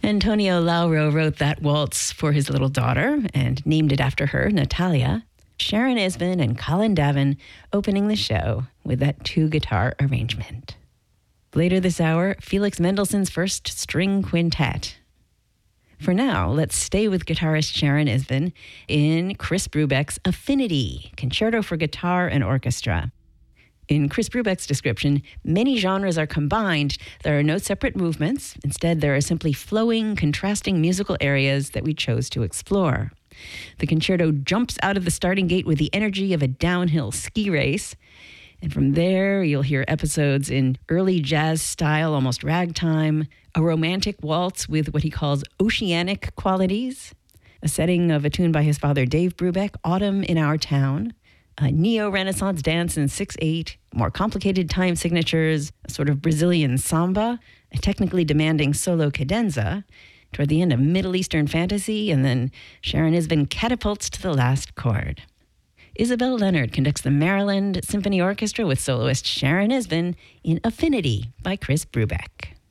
Antonio Lauro wrote that waltz for his little daughter and named it after her, Natalia. Sharon Isbin and Colin Davin opening the show with that two-guitar arrangement. Later this hour, Felix Mendelssohn's First String Quintet. For now, let's stay with guitarist Sharon Isbin in Chris Brubeck's Affinity, Concerto for Guitar and Orchestra. In Chris Brubeck's description, many genres are combined. There are no separate movements. Instead, there are simply flowing, contrasting musical areas that we chose to explore. The concerto jumps out of the starting gate with the energy of a downhill ski race. And from there, you'll hear episodes in early jazz style, almost ragtime, a romantic waltz with what he calls oceanic qualities, a setting of a tune by his father, Dave Brubeck, Autumn in Our Town, a neo-Renaissance dance in 6/8, more complicated time signatures, a sort of Brazilian samba, a technically demanding solo cadenza, toward the end of Middle Eastern fantasy, and then Sharon Isbin catapults to the last chord. Isabel Leonard conducts the Maryland Symphony Orchestra with soloist Sharon Isbin in Affinity by Chris Brubeck.